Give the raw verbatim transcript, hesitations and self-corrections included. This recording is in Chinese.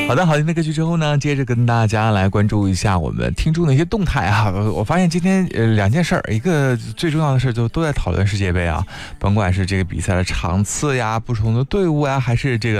好的，好听的歌曲之后呢，接着跟大家来关注一下我们听众的一些动态啊。我发现今天呃两件事儿，一个最重要的事就都在讨论世界杯啊，甭管是这个比赛的场次呀、不同的队伍呀，还是这个